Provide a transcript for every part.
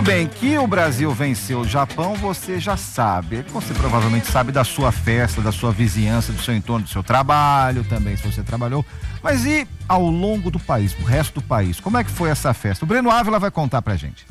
Muito bem, que o Brasil venceu o Japão, você já sabe. Você provavelmente sabe da sua festa, da sua vizinhança, do seu entorno, do seu trabalho também, se você trabalhou. Mas e ao longo do país, o resto do país, como é que foi essa festa? O Breno Ávila vai contar pra gente.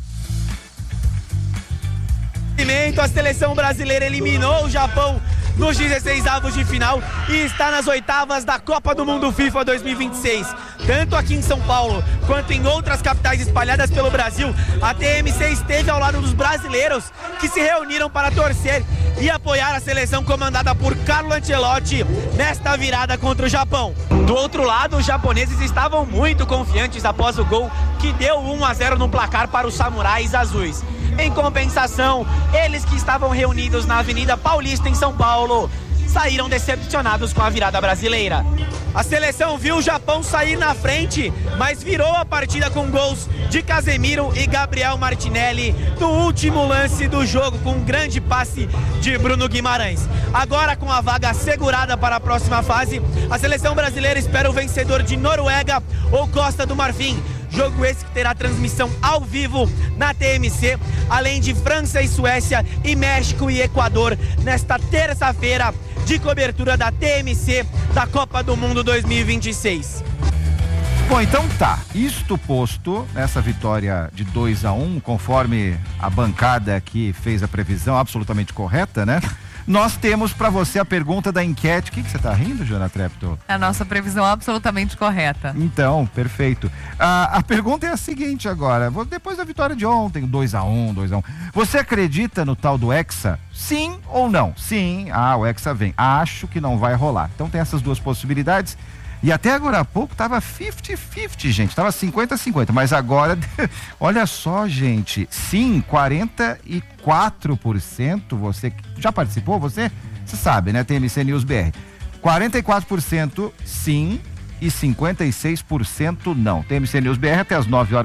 A seleção brasileira eliminou o Japão nos 16avos de final e está nas oitavas da Copa do Mundo FIFA 2026. Tanto aqui em São Paulo quanto em outras capitais espalhadas pelo Brasil, a TMC esteve ao lado dos brasileiros que se reuniram para torcer e apoiar a seleção comandada por Carlo Ancelotti nesta virada contra o Japão. Do outro lado, os japoneses estavam muito confiantes após o gol que deu 1-0 no placar para os Samurais Azuis. Em compensação, eles que estavam reunidos na Avenida Paulista em São Paulo saíram decepcionados com a virada brasileira. A seleção viu o Japão sair na frente, mas virou a partida com gols de Casemiro e Gabriel Martinelli no último lance do jogo, com um grande passe de Bruno Guimarães. Agora, com a vaga assegurada para a próxima fase, a seleção brasileira espera o vencedor de Noruega ou Costa do Marfim. Jogo esse que terá transmissão ao vivo na TMC, além de França e Suécia e México e Equador nesta terça-feira de cobertura da TMC da Copa do Mundo 2026. Bom, então tá, isto posto, nessa vitória de 2-1, conforme a bancada que fez a previsão absolutamente correta, né? Nós temos para você a pergunta da enquete. O que você tá rindo, Joana Trepto? A nossa previsão absolutamente correta. Então, perfeito. A pergunta é a seguinte agora, depois da vitória de ontem, 2-1. Você acredita no tal do Hexa? Sim ou não? Sim, o Hexa vem. Acho que não vai rolar. Então tem essas duas possibilidades. E até agora há pouco tava 50-50, gente, tava 50-50, mas agora, olha só, gente, sim, 44%, você já participou, você sabe, né, TMC News BR, 44% sim e 56% não. TMC News BR até as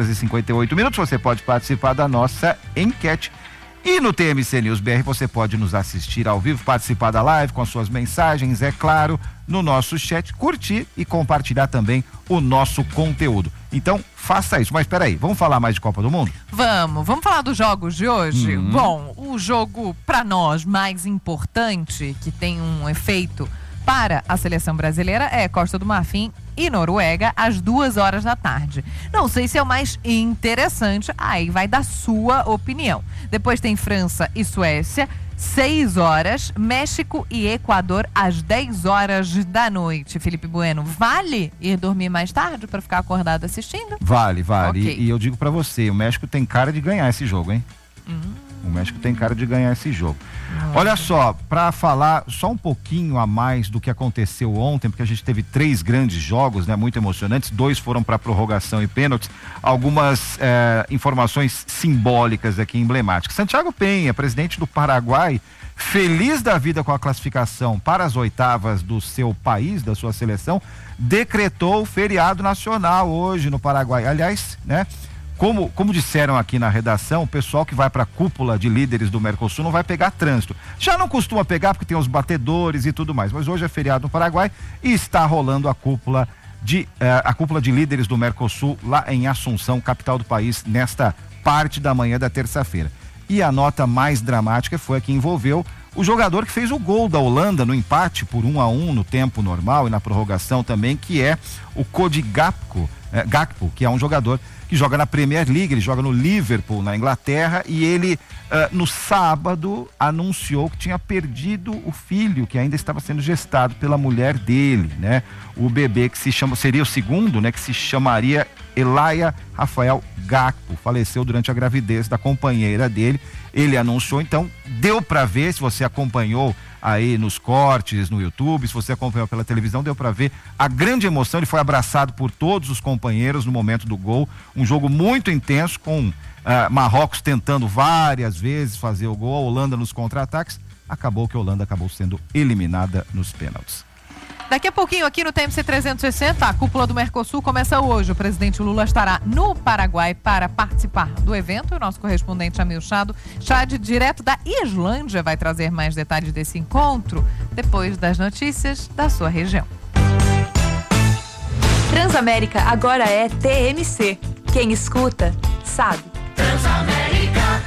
9h58, você pode participar da nossa enquete. E no TMC News BR você pode nos assistir ao vivo, participar da live com as suas mensagens, é claro, no nosso chat, curtir e compartilhar também o nosso conteúdo. Então, faça isso. Mas peraí, vamos falar mais de Copa do Mundo? Vamos falar dos jogos de hoje? Bom, o jogo para nós mais importante, que tem um efeito para a seleção brasileira, é Costa do Marfim e Noruega, às 2h da tarde. Não sei se é o mais interessante, aí vai da sua opinião. Depois tem França e Suécia, 6h, México e Equador às 10h da noite. Felipe Bueno, vale ir dormir mais tarde para ficar acordado assistindo? Vale. Okay. E eu digo para você, o México tem cara de ganhar esse jogo, hein? O México tem cara de ganhar esse jogo. Olha só, para falar só um pouquinho a mais do que aconteceu ontem, porque a gente teve 3 grandes jogos, né, muito emocionantes, 2 foram para prorrogação e pênaltis, algumas informações simbólicas aqui, emblemáticas. Santiago Penha, presidente do Paraguai, feliz da vida com a classificação para as oitavas do seu país, da sua seleção, decretou feriado nacional hoje no Paraguai. Aliás, né? Como disseram aqui na redação, o pessoal que vai para a cúpula de líderes do Mercosul não vai pegar trânsito. Já não costuma pegar porque tem os batedores e tudo mais, mas hoje é feriado no Paraguai e está rolando a cúpula de líderes do Mercosul lá em Assunção, capital do país, nesta parte da manhã da terça-feira. E a nota mais dramática foi a que envolveu o jogador que fez o gol da Holanda no empate por 1-1 no tempo normal e na prorrogação também, que é o Cody Gakpo, que é um jogador que joga na Premier League, ele joga no Liverpool, na Inglaterra, e ele no sábado anunciou que tinha perdido o filho, que ainda estava sendo gestado pela mulher dele, né? O bebê que seria o segundo, né? Que se chamaria Elaia Rafael Gakpo, faleceu durante a gravidez da companheira dele. Ele anunciou, então deu para ver, se você acompanhou aí nos cortes, no YouTube, se você acompanhou pela televisão, deu para ver a grande emoção. Ele foi abraçado por todos os companheiros no momento do gol, um jogo muito intenso, com Marrocos tentando várias vezes fazer o gol, a Holanda nos contra-ataques. Acabou que a Holanda acabou sendo eliminada nos pênaltis. Daqui a pouquinho aqui no TMC 360, a cúpula do Mercosul começa hoje. O presidente Lula estará no Paraguai para participar do evento. O nosso correspondente Amil Chad, direto da Islândia, vai trazer mais detalhes desse encontro depois das notícias da sua região. Transamérica agora é TMC. Quem escuta, sabe. Transamérica.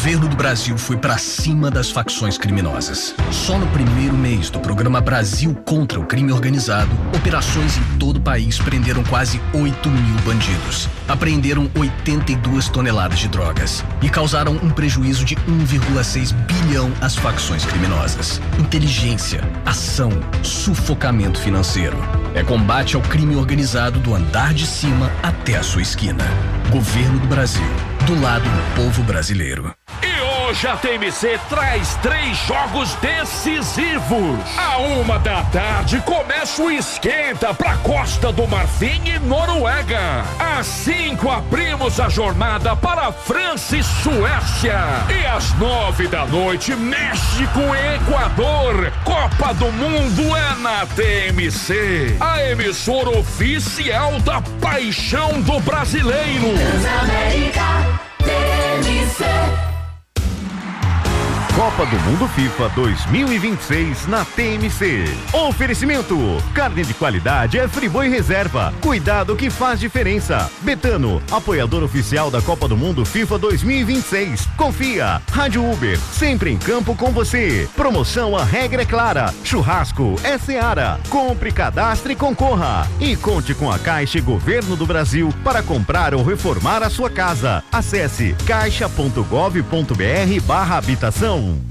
governo do Brasil foi pra cima das facções criminosas. Só no primeiro mês do programa Brasil contra o Crime Organizado, operações em todo o país prenderam quase 8 mil bandidos. Apreenderam 82 toneladas de drogas e causaram um prejuízo de 1,6 bilhão às facções criminosas. Inteligência, ação, sufocamento financeiro. É combate ao crime organizado do andar de cima até a sua esquina. Governo do Brasil, do lado do povo brasileiro. E hoje a TMC traz 3 jogos decisivos. À 1h da tarde começa o esquenta pra Costa do Marfim e Noruega. Às 5 abrimos a jornada para França e Suécia. E às 9 da noite, México e Equador. Copa do Mundo é na TMC, a emissora oficial da paixão do brasileiro. Transamérica, TMC. Copa do Mundo FIFA 2026 na TMC. Oferecimento: carne de qualidade é Friboi Reserva. Cuidado que faz diferença. Betano, apoiador oficial da Copa do Mundo FIFA 2026. Confia. Rádio Uber, sempre em campo com você. Promoção A Regra é Clara. Churrasco é Seara. Compre, cadastre e concorra. E conte com a Caixa e Governo do Brasil para comprar ou reformar a sua casa. Acesse caixa.gov.br/habitação.